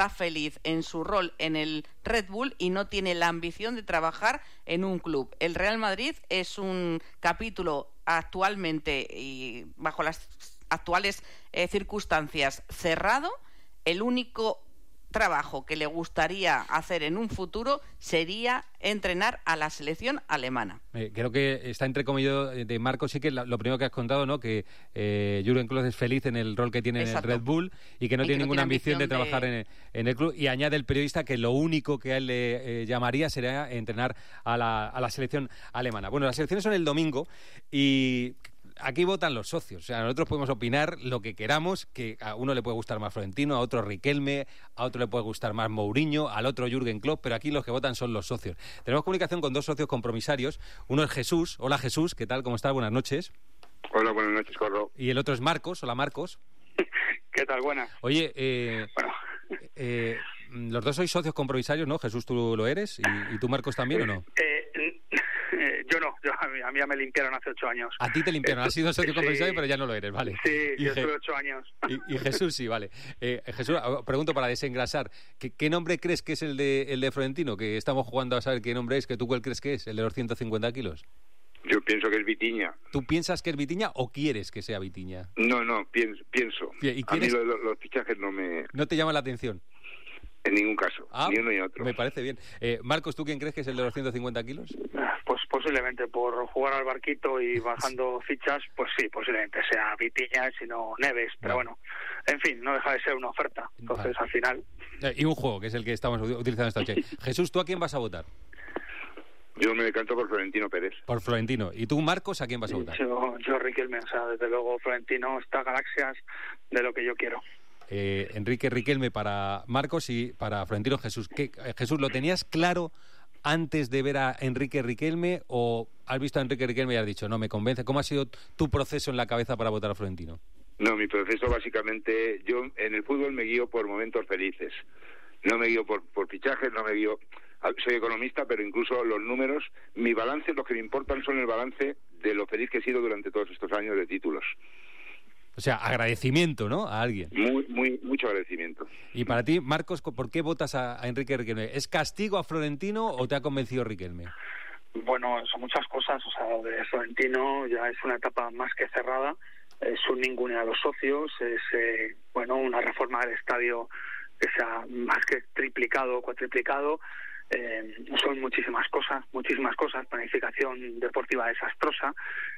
está feliz en su rol en el Red Bull y no tiene la ambición de trabajar en un club. El Real Madrid es un capítulo actualmente y bajo las actuales circunstancias cerrado. El único trabajo que le gustaría hacer en un futuro sería entrenar a la selección alemana. Creo que está entrecomillado de Marcos, sí que lo primero que has contado, ¿no? Que Jürgen Klopp es feliz en el rol que tiene en el Red Bull y que no tiene ninguna ambición de trabajar en el club, y añade el periodista que lo único que a él le llamaría sería entrenar a la selección alemana. Bueno, las elecciones son el domingo y aquí votan los socios. O sea, nosotros podemos opinar lo que queramos, que a uno le puede gustar más Florentino, a otro Riquelme, a otro le puede gustar más Mourinho, al otro Jürgen Klopp, pero aquí los que votan son los socios. Tenemos comunicación con dos socios compromisarios. Uno es Jesús. Hola, Jesús, ¿qué tal? ¿Cómo estás? Buenas noches. Hola, buenas noches, Corro. Y el otro es Marcos. Hola, Marcos. ¿Qué tal? Buenas. Oye, los dos sois socios compromisarios, ¿no? Jesús, tú lo eres, y tú, Marcos, también, ¿o no? Yo no, a mí ya me limpiaron hace 8 años. A ti te limpiaron, has sido socio compromisario, pero ya no lo eres, vale. Sí, yo estuve 8 años. Y Jesús sí, vale. Jesús, pregunto para desengrasar, ¿qué nombre crees que es el de Florentino? Que estamos jugando a saber qué nombre es, que tú cuál crees que es, el de los 150 kilos. Yo pienso que es Vitinha. ¿Tú piensas que es Vitinha o quieres que sea Vitinha? No, pienso. ¿Y a mí los fichajes no te llaman la atención? En ningún caso, ni uno ni otro. Me parece bien. Marcos, ¿tú quién crees que es el de los 150 kilos? Pues posiblemente por jugar al barquito y bajando fichas, pues sí, posiblemente sea Vitinha, sino Neves, pero bueno, en fin, no deja de ser una oferta. Entonces, al final... Y un juego, que es el que estamos utilizando esta noche. Jesús, ¿tú a quién vas a votar? Yo me decanto por Florentino Pérez. Por Florentino. ¿Y tú, Marcos, a quién vas a votar? Yo Riquelme, o sea, desde luego Florentino está galaxias de lo que yo quiero. Enrique Riquelme para Marcos y para Florentino Jesús. Jesús, ¿lo tenías claro antes de ver a Enrique Riquelme o has visto a Enrique Riquelme y has dicho, no me convence? ¿Cómo ha sido tu proceso en la cabeza para votar a Florentino? No, mi proceso básicamente, yo en el fútbol me guío por momentos felices. No me guío por fichajes, no me guío... Soy economista, pero incluso los números, mi balance, lo que me importan son el balance de lo feliz que he sido durante todos estos años de títulos. O sea, agradecimiento, ¿no? A alguien. Mucho agradecimiento. Y para ti, Marcos, ¿por qué votas a Enrique Riquelme? ¿Es castigo a Florentino o te ha convencido Riquelme? Bueno, son muchas cosas. O sea, lo de Florentino ya es una etapa más que cerrada. Es un ninguneo a los socios. Es, una reforma del estadio que se ha más que triplicado o cuatriplicado. Son muchísimas cosas, planificación deportiva desastrosa,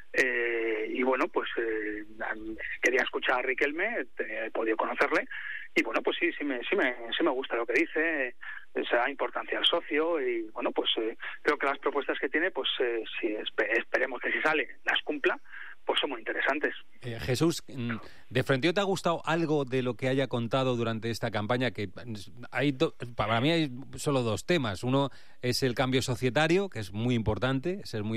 y bueno, pues quería escuchar a Riquelme, he podido conocerle, y bueno, pues sí me gusta lo que dice, se da importancia al socio, y bueno, pues creo que las propuestas que tiene, pues sí, esperemos que si sale, las cumpla, pues son muy interesantes. Jesús, ¿de Florentino te ha gustado algo de lo que haya contado durante esta campaña? Que para mí hay solo dos temas. Uno es el cambio societario, que es muy importante,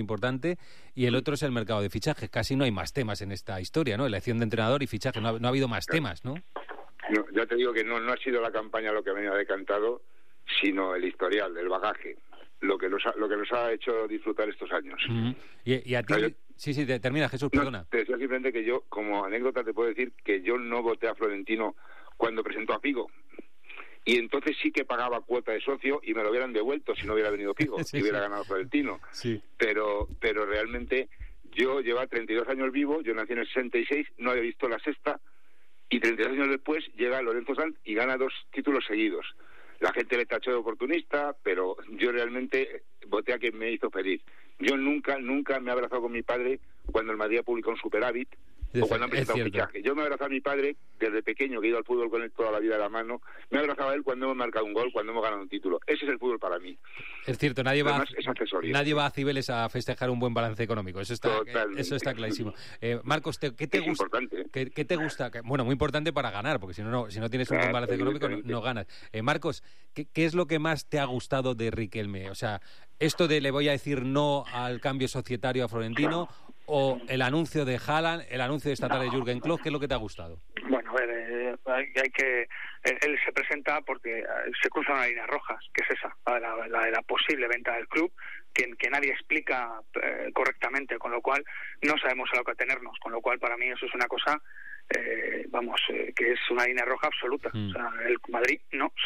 y el otro es el mercado de fichajes. Casi no hay más temas en esta historia, ¿no? Elección de entrenador y fichajes, no ha habido más temas, ¿no? No, ya te digo que no ha sido la campaña lo que me ha decantado, sino el historial, el bagaje, lo que nos ha hecho disfrutar estos años. Uh-huh. ¿Y a ti? Sí, termina, Jesús, perdona. Te decía simplemente que yo, como anécdota, te puedo decir que yo no voté a Florentino cuando presentó a Figo. Y entonces sí que pagaba cuota de socio y me lo hubieran devuelto si no hubiera venido Figo, si hubiera ganado Florentino. Sí. Pero realmente yo llevaba 32 años vivo, yo nací en el 66, no había visto la sexta, y 32 años después llega Lorenzo Sanz y gana 2 títulos seguidos. La gente le tachó de oportunista, pero yo realmente voté a quien me hizo feliz. Yo nunca me he abrazado con mi padre cuando el Madrid publicó un superávit o cuando han presentado un fichaje. Yo me he abrazado a mi padre desde pequeño, que he ido al fútbol con él toda la vida de la mano. Me he abrazado a él cuando hemos marcado un gol, cuando hemos ganado un título. Ese es el fútbol para mí. Es cierto, nadie va a Cibeles a festejar un buen balance económico. Eso está clarísimo. Marcos, ¿qué te gusta? ¿Qué te gusta? Bueno, muy importante para ganar, porque si no tienes un buen balance económico no ganas. Marcos, ¿qué es lo que más te ha gustado de Riquelme? O sea, esto de le voy a decir no al cambio societario a Florentino, o el anuncio de Haaland, el anuncio de esta tarde de Jürgen Klopp, ¿qué es lo que te ha gustado? Bueno, a ver, él se presenta porque se cruzan unas líneas rojas, que es esa, la de la posible venta del club, que nadie explica correctamente, con lo cual no sabemos a lo que atenernos, con lo cual para mí eso es una cosa que es una línea roja absoluta. O sea, el Madrid no